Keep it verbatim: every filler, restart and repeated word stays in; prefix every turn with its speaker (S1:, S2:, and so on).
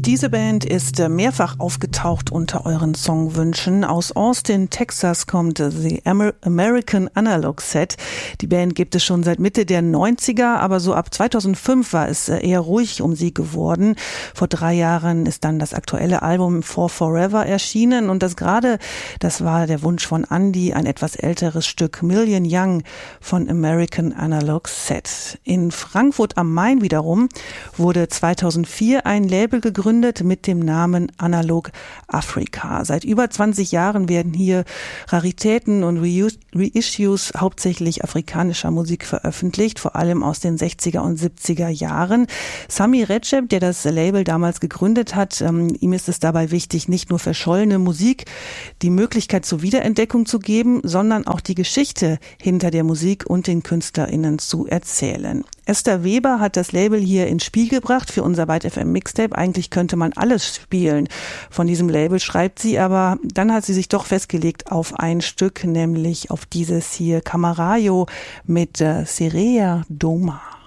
S1: Diese Band ist mehrfach aufgetaucht unter euren Songwünschen. Aus Austin, Texas kommt The American Analog Set. Die Band gibt es schon seit Mitte der neunziger, aber so ab zweitausendfünf war es eher ruhig um sie geworden. Vor drei Jahren ist dann das aktuelle Album For Forever erschienen und das gerade, das war der Wunsch von Andy, ein etwas älteres Stück Million Young von American Analog Set. In Frankfurt am Main wiederum wurde zweitausendvier ein Label gegründet mit dem Namen Analog Africa. Seit über zwanzig Jahren werden hier Raritäten und Reissues hauptsächlich afrikanischer Musik veröffentlicht, vor allem aus den sechziger und siebziger Jahren. Sami Recep, der das Label damals gegründet hat, ähm, ihm ist es dabei wichtig, nicht nur verschollene Musik die Möglichkeit zur Wiederentdeckung zu geben, sondern auch die Geschichte hinter der Musik und den KünstlerInnen zu erzählen. Esther Weber hat das Label hier ins Spiel gebracht für unser Byte F M Mixtape. Eigentlich könnte man alles spielen von diesem Label, schreibt sie, aber dann hat sie sich doch festgelegt auf ein Stück, nämlich auf dieses hier, Camarayo mit äh, Serea Doma.